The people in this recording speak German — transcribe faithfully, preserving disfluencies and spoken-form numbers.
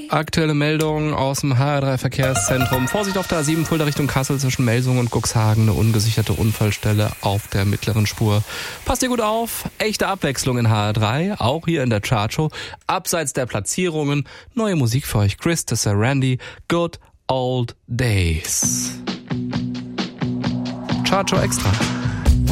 Aktuelle Meldung aus dem H R drei Verkehrszentrum. Vorsicht auf der A sieben Fulda Richtung Kassel zwischen Melsungen und Cuxhagen. Eine ungesicherte Unfallstelle auf der mittleren Spur. Passt ihr gut auf. Echte Abwechslung in H R drei. Auch hier in der Chartshow. Abseits der Platzierungen. Neue Musik für euch. Chris Randy. Good Old Days. Chartshow Extra.